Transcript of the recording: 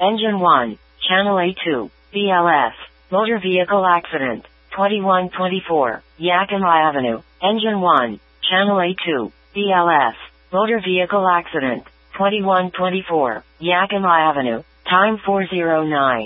Engine 1, Channel A2, BLS, Motor Vehicle Accident, 2124, Yakima Avenue. Engine 1, Channel A2, BLS, Motor Vehicle Accident, 2124, Yakima Avenue. Time 409.